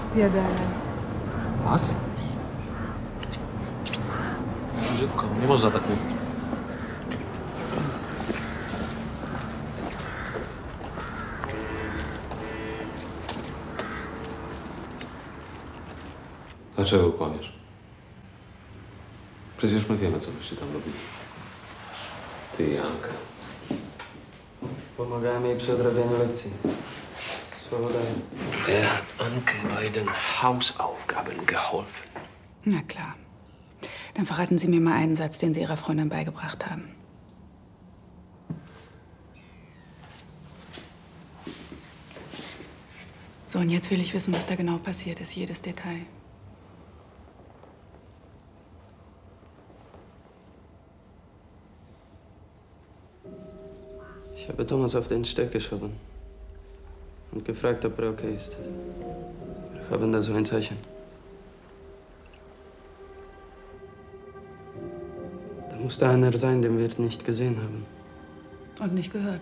Spiadere. Was? Szybko, nie można tak mówić. Dlaczego kłamiesz? Przecież my wiemy, co byście tam robili. Ty i Anka. Pomagałem jej przy odrabianiu lekcji. Słowo daję. Er hat Anke bei den Hausaufgaben geholfen. Na klar. Dann verraten Sie mir mal einen Satz, den Sie Ihrer Freundin beigebracht haben. So, und jetzt will ich wissen, was da genau passiert ist, jedes Detail. Ich habe Thomas auf den Steg geschoben und gefragt, ob er okay ist. Wir haben da so ein Zeichen. Da musste einer sein, den wir nicht gesehen haben. Und nicht gehört.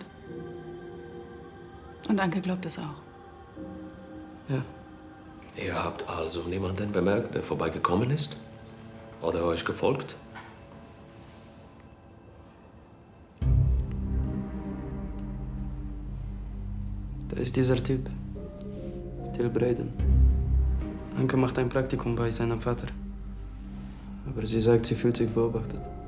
Und Anke glaubt es auch. Ja. Ihr habt also niemanden bemerkt, der vorbeigekommen ist? Oder euch gefolgt? Da ist dieser Typ. Till Breiden. Anke macht ein Praktikum bei seinem Vater. Aber sie sagt, sie fühlt sich beobachtet.